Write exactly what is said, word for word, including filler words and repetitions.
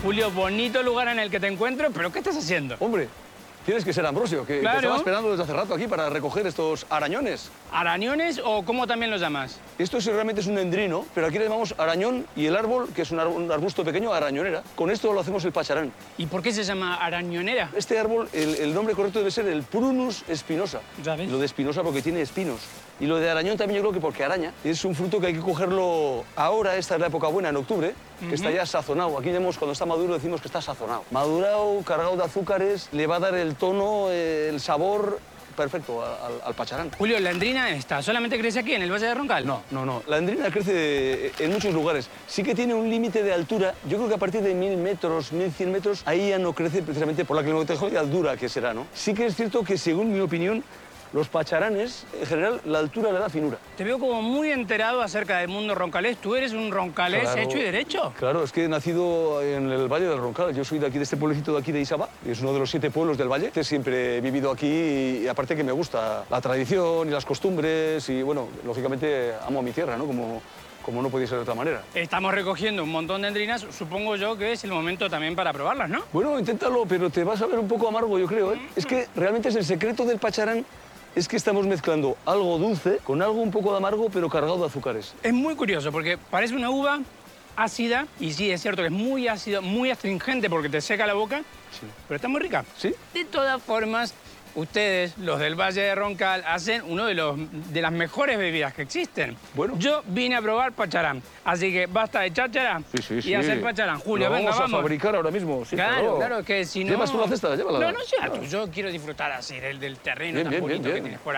Julio, bonito lugar en el que te encuentro, pero ¿qué estás haciendo? Hombre, tienes que ser Ambrosio, que Claro. te estaba esperando desde hace rato aquí para recoger estos arañones. ¿Arañones o cómo también los llamas? Esto es, realmente es un endrino, pero aquí le llamamos arañón y el árbol, que es un, ar- un arbusto pequeño, arañonera. Con esto lo hacemos el pacharán. ¿Y por qué se llama arañonera? Este árbol, el, el nombre correcto debe ser el Prunus espinosa. ¿Ya ves? Lo de espinosa porque tiene espinos. Y lo de arañón también yo creo que porque araña. Es un fruto que hay que cogerlo ahora, esta es la época buena, en octubre, que está ya sazonado. Aquí llamamos, cuando está maduro decimos que está sazonado. Madurado, cargado de azúcares, le va a dar el tono, eh, el sabor perfecto al, al pacharán. Julio, ¿la endrina esta solamente crece aquí, en el Valle de Roncal? No, no, no. La endrina crece en muchos lugares. Sí que tiene un límite de altura. Yo creo que a partir de mil metros, mil cien metros, ahí ya no crece precisamente por la climatología dura que será, ¿no? Sí que es cierto que, según mi opinión, los pacharanes, en general, la altura le da finura. Te veo como muy enterado acerca del mundo roncalés. ¿Tú eres un roncalés Claro. hecho y derecho? Claro, es que he nacido en el Valle del Roncal. Yo soy de aquí, de este pueblecito de aquí de Isaba, que es uno de los siete pueblos del Valle. Siempre he vivido aquí y, aparte que me gusta la tradición y las costumbres y, bueno, lógicamente amo a mi tierra, ¿no? Como, como no podía ser de otra manera. Estamos recogiendo un montón de endrinas. Supongo yo que es el momento también para probarlas, ¿no? Bueno, inténtalo, pero te vas a ver un poco amargo, yo creo, ¿eh? Es que realmente es el secreto del pacharán, es que estamos mezclando algo dulce con algo un poco de amargo, pero cargado de azúcares. Es muy curioso porque parece una uva ácida y sí, es cierto que es muy ácido, muy astringente porque te seca la boca, Sí. pero está muy rica. ¿Sí? De todas formas, ustedes, los del Valle de Roncal, hacen uno de, los, de las mejores bebidas que existen. Bueno. Yo vine a probar pacharán, así que basta de cháchara Sí, sí, y sí. hacer pacharán. Julio, Lo venga, vamos a vamos. fabricar ahora mismo, sí, Claro, claro, que si no... ¿Llevas tú la cesta? Llévala. No, no, ya, tú, yo quiero disfrutar así del, del terreno Bien, tan bien, bien, bonito que bien. tienes por